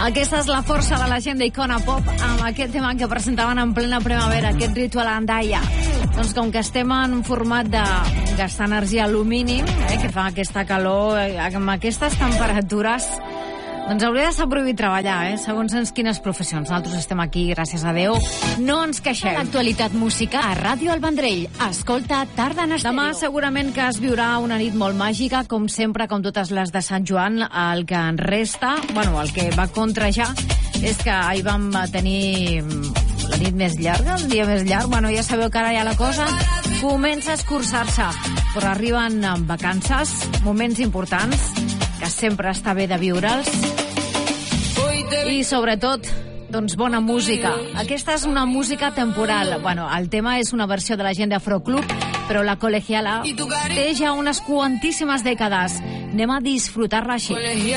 Aquesta és la força de la gent d'Icona Pop amb aquest tema que presentaven en plena primavera, aquest Ritual Andaya. Doncs com que estem en un format de gastar energia al mínim, que fa aquesta calor, amb aquestes temperatures, doncs hauria de ser prohibit treballar, segons quines professions. Nosaltres estem aquí, gràcies a Déu, no ens queixem. L'actualitat musical a Ràdio El Vendrell. Escolta Tarda en Estèreo. Demà segurament que es viurà una nit molt màgica, com sempre, com totes les de Sant Joan. El que en resta, el que va contra ja, és que ahir vam tenir la nit més llarga, el dia més llarg. Ja sabeu que ara ja la cosa comença a escurçar-se, però arriben vacances, moments importants, que sempre està bé de viure'ls, i sobretot bona música. Aquesta és una música temporal. El tema és una versió de la gent d'Afro Club, però la Colegiala té ja unes quantíssimes dècades. Anem a disfrutar-la així.